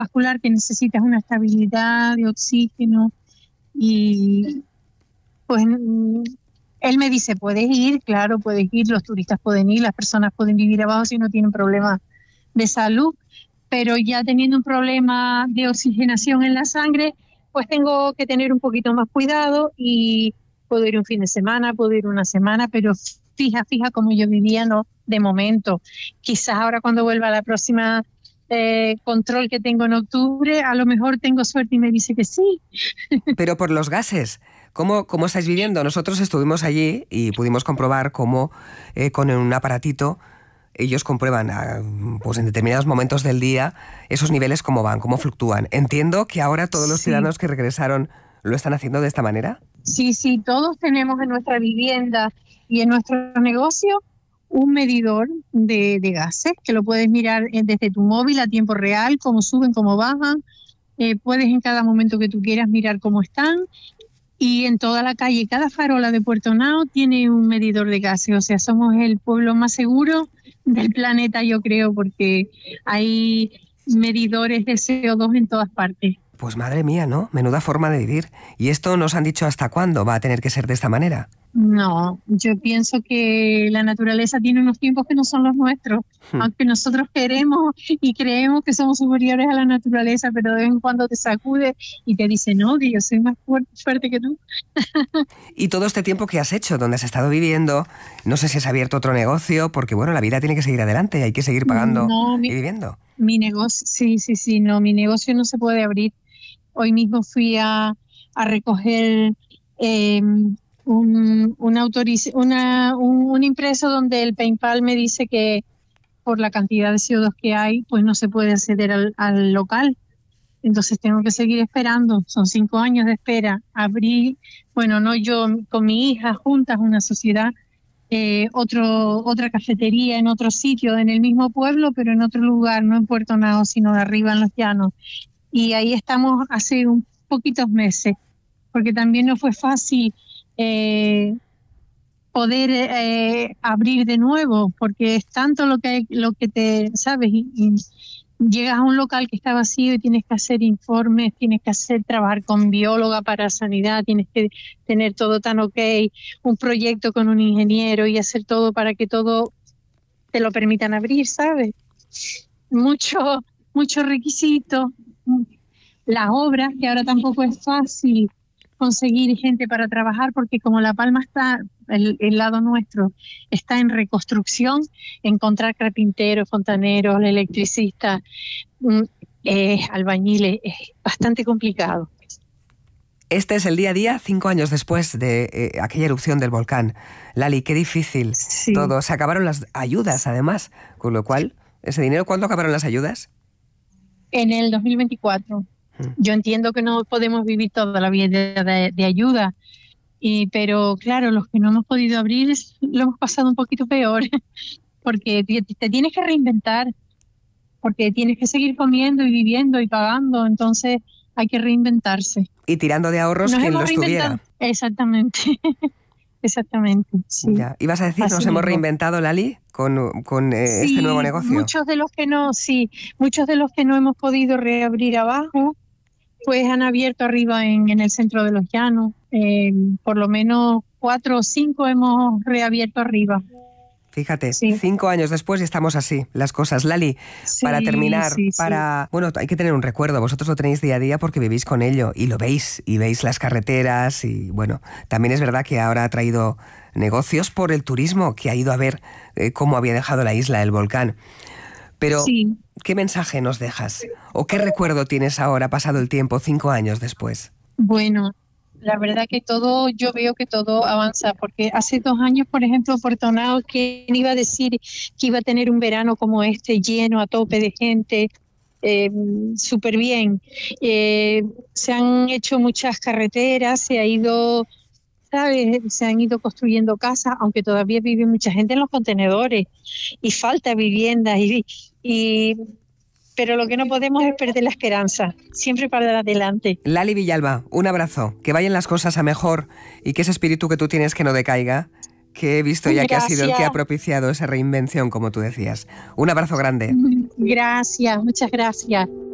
cardiovascular, que necesitas una estabilidad de oxígeno y pues él me dice, puedes ir, claro, puedes ir, los turistas pueden ir, las personas pueden vivir abajo si no tienen problemas de salud, pero ya teniendo un problema de oxigenación en la sangre, pues tengo que tener un poquito más cuidado y puedo ir un fin de semana, puedo ir una semana, pero fija como yo vivía, no, de momento. Quizás ahora cuando vuelva a la próxima control que tengo en octubre, a lo mejor tengo suerte y me dice que sí. Pero por los gases, ¿cómo estáis viviendo? Nosotros estuvimos allí y pudimos comprobar cómo con un aparatito ellos comprueban pues en determinados momentos del día esos niveles cómo van, cómo fluctúan. Entiendo que ahora todos los ciudadanos que regresaron lo están haciendo de esta manera. Sí, todos tenemos en nuestra vivienda y en nuestro negocio un medidor de gases que lo puedes mirar desde tu móvil a tiempo real, cómo suben, cómo bajan. Puedes en cada momento que tú quieras mirar cómo están. Y en toda la calle, cada farola de Puerto Nao tiene un medidor de gases. O sea, somos el pueblo más seguro del planeta, yo creo, porque hay medidores de CO2 en todas partes. Pues madre mía, ¿no? Menuda forma de vivir. ¿Y esto nos han dicho hasta cuándo va a tener que ser de esta manera? No, yo pienso que la naturaleza tiene unos tiempos que no son los nuestros, aunque nosotros queremos y creemos que somos superiores a la naturaleza, pero de vez en cuando te sacude y te dice, no, que yo soy más fuerte que tú. Y todo este tiempo que has hecho, donde has estado viviendo, no sé si has abierto otro negocio, porque bueno, la vida tiene que seguir adelante, hay que seguir pagando y viviendo. Mi negocio, sí, no, mi negocio no se puede abrir. Hoy mismo fui a recoger un impreso donde el PayPal me dice que por la cantidad de CO2 que hay, pues no se puede acceder al local. Entonces tengo que seguir esperando. Son 5 años de espera. Abrí, bueno, no yo, con mi hija juntas, una sociedad, otra cafetería en otro sitio, en el mismo pueblo, pero en otro lugar, no en Puerto Nao, sino de arriba en los llanos. Y ahí estamos hace un poquitos meses, porque también no fue fácil poder abrir de nuevo, porque es tanto lo que te sabes y llegas a un local que está vacío y tienes que hacer informes, tienes que trabajar con bióloga para sanidad, tienes que tener todo tan ok, un proyecto con un ingeniero y hacer todo para que todo te lo permitan abrir, ¿sabes? Mucho requisito, las obras, que ahora tampoco es fácil conseguir gente para trabajar, porque como La Palma está, el lado nuestro, está en reconstrucción, encontrar carpinteros, fontaneros, electricistas, albañiles, es bastante complicado. Este es el día a día, 5 años después de aquella erupción del volcán. Lali, qué difícil todo. Se acabaron las ayudas, además, con lo cual, ese dinero, ¿cuándo acabaron las ayudas? En el 2024. Yo entiendo que no podemos vivir toda la vida de ayuda, pero claro, los que no hemos podido abrir lo hemos pasado un poquito peor, porque te tienes que reinventar, porque tienes que seguir comiendo y viviendo y pagando, entonces hay que reinventarse. Y tirando de ahorros quien los tuviera. Exactamente. Exactamente, sí. Ya. ¿Ibas a decir, nos hemos reinventado, Lali, con este nuevo negocio? Muchos de los que no hemos podido reabrir abajo, pues han abierto arriba en el centro de los llanos. Por lo menos 4 o 5 hemos reabierto arriba. Fíjate, 5 años después y estamos así, las cosas. Lali, para terminar, bueno, hay que tener un recuerdo, vosotros lo tenéis día a día porque vivís con ello y lo veis, y veis las carreteras y bueno, también es verdad que ahora ha traído negocios por el turismo, que ha ido a ver cómo había dejado la isla el volcán. Pero, ¿qué mensaje nos dejas? ¿O qué recuerdo tienes ahora, pasado el tiempo, 5 años después? Bueno, la verdad que yo veo que todo avanza, porque hace 2 años, por ejemplo, Puerto Nao, ¿quién iba a decir que iba a tener un verano como este, lleno a tope de gente? Súper bien. Se han hecho muchas carreteras, se ha ido... ¿sabes? Se han ido construyendo casas, aunque todavía vive mucha gente en los contenedores y falta viviendas, pero lo que no podemos es perder la esperanza, siempre para adelante. Lali Villalba, un abrazo, que vayan las cosas a mejor y que ese espíritu que tú tienes que no decaiga, que he visto ya que ha sido el que ha propiciado esa reinvención, como tú decías. Un abrazo grande. Gracias, muchas gracias.